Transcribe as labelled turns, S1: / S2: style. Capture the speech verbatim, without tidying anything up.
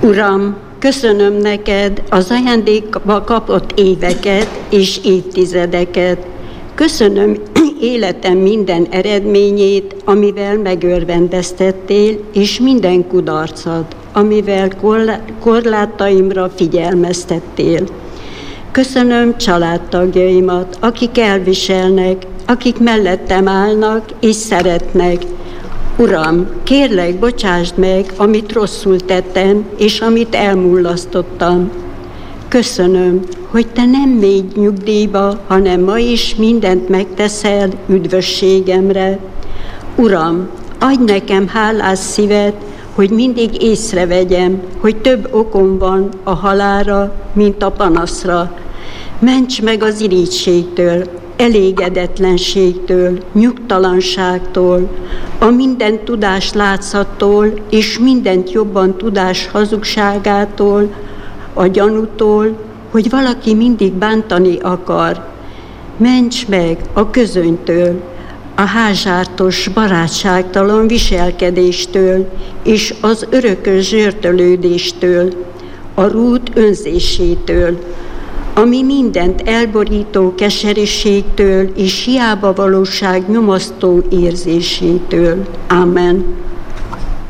S1: Uram, köszönöm neked az ajándékba kapott éveket és évtizedeket. Köszönöm életem minden eredményét, amivel megörvendeztettél, és minden kudarcot, amivel korlátaimra figyelmeztettél. Köszönöm családtagjaimat, akik elviselnek, akik mellettem állnak és szeretnek. Uram, kérlek, bocsásd meg, amit rosszul tettem, és amit elmullasztottam. Köszönöm, hogy te nem mégy nyugdíjba, hanem ma is mindent megteszel üdvösségemre. Uram, adj nekem hálás szívet, hogy mindig észrevegyem, hogy több okom van a halálra, mint a panaszra. Ments meg az irigységtől, elégedetlenségtől, nyugtalanságtól, a minden tudás látszattól és mindent jobban tudás hazugságától, a gyanútól, hogy valaki mindig bántani akar. Ments meg a közönytől, a házsártos, barátságtalan viselkedéstől és az örökös zsörtölődéstől, a rút önzésétől, ami mindent elborító keserűségtől és hiába valóság nyomasztó érzésétől. Amen.